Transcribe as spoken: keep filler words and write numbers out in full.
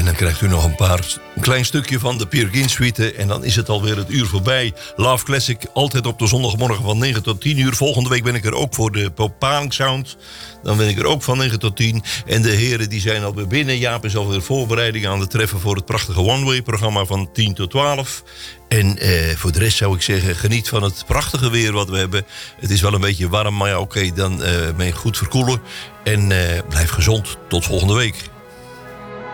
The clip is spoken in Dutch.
En dan krijgt u nog een paar, een klein stukje van de Peer Gynt Suite. En dan is het alweer het uur voorbij. Love Classic, altijd op de zondagmorgen van negen tot tien uur. Volgende week ben ik er ook voor de Bepaling Sound. Dan ben ik er ook van negen tot tien. En de heren die zijn alweer binnen. Jaap is alweer voorbereiding aan het treffen voor het prachtige One-Way-programma van tien tot twaalf. En eh, voor de rest zou ik zeggen, geniet van het prachtige weer wat we hebben. Het is wel een beetje warm, maar ja, oké, okay, dan uh, ben je goed verkoelen. En uh, blijf gezond. Tot volgende week.